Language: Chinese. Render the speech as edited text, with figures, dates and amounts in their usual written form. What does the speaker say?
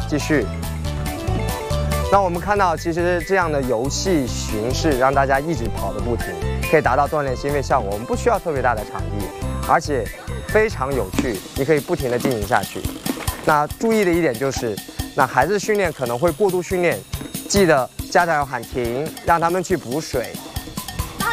继续。那我们看到，其实这样的游戏形式让大家一直跑得不停，可以达到锻炼心肺效果。我们不需要特别大的场地，而且非常有趣，你可以不停地进行下去。那注意的一点就是，那孩子训练可能会过度训练，记得家长要喊停，让他们去补水。